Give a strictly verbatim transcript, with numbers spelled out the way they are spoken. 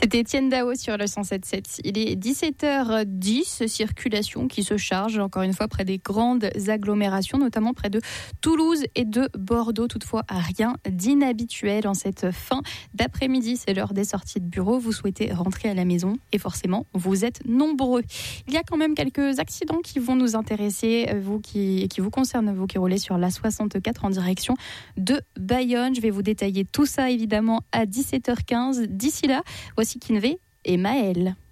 C'était Étienne Dao sur le cent sept sept. Il est dix-sept heures dix, circulation qui se charge encore une fois près des grandes agglomérations, notamment près de Toulouse et de Bordeaux. Toutefois, rien d'inhabituel en cette fin d'après-midi. C'est l'heure des sorties de bureau. Vous souhaitez rentrer à la maison et forcément, vous êtes nombreux. Il y a quand même quelques accidents qui vont nous intéresser, vous qui, qui vous concernent, vous qui roulez sur l'A soixante-quatre en direction de Bayonne. Je vais vous détailler tout ça évidemment à dix-sept heures quinze. D'ici là, voici Kinvé et Maël.